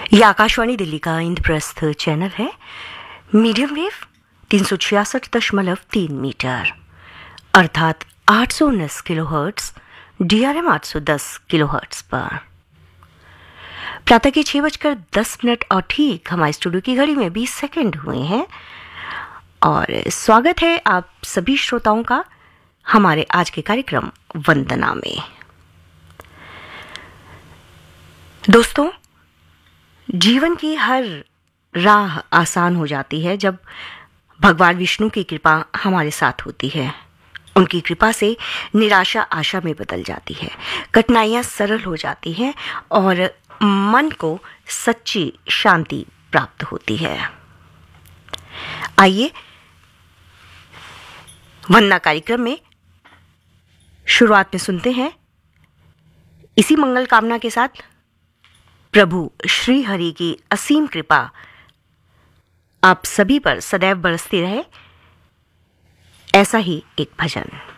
ये आकाशवाणी दिल्ली का इंद्रप्रस्थ चैनल है। मीडियम वेव 366.3 मीटर अर्थात 819 किलोहर्ट्ज, DRM 810 किलोहर्ट्ज पर। प्रातः के 6:10 और ठीक हमारे स्टूडियो की घड़ी में 20 सेकंड हुए हैं और स्वागत है आप सभी श्रोताओं का हमारे आज के कार्यक्रम वंदना में। दोस्तों, जीवन की हर राह आसान हो जाती है जब भगवान विष्णु की कृपा हमारे साथ होती है। उनकी कृपा से निराशा आशा में बदल जाती है, कठिनाइयाँ सरल हो जाती हैं और मन को सच्ची शांति प्राप्त होती है। आइए वंदना कार्यक्रम में शुरुआत में सुनते हैं इसी मंगल कामना के साथ प्रभु श्री हरि की असीम कृपा आप सभी पर सदैव बरसती रहे, ऐसा ही एक भजन।